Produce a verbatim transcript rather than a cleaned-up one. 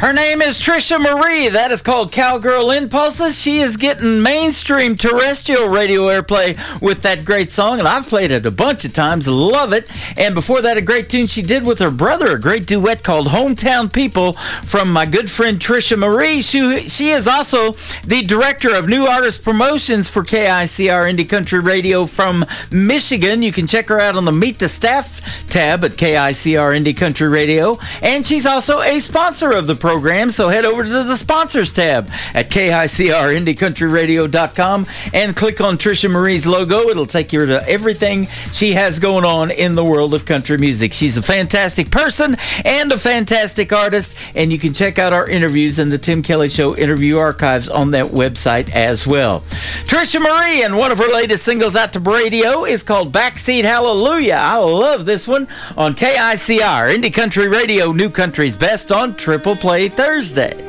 Her name is Trisha Marie. That is called Cowgirl Impulses. She is getting mainstream terrestrial radio airplay with that great song, and I've played it a bunch of times. Love it. And before that, a great tune she did with her brother, a great duet called Hometown People from my good friend Trisha Marie. She, she is also the director of new artist promotions for K I C R Indie Country Radio from Michigan. You can check her out on the Meet the Staff tab at K I C R Indie Country Radio. And she's also a sponsor of the program. Program, so head over to the sponsors tab at K I C R Indie Country Radio dot com and click on Trisha Marie's logo. It'll take you to everything she has going on in the world of country music. She's a fantastic person and a fantastic artist, and you can check out our interviews in the Tim Kelly Show interview archives on that website as well. Trisha Marie, and one of her latest singles out to radio is called Backseat Hallelujah. I love this one on K I C R Indie Country Radio, New Country's Best on Triple Play Thursday.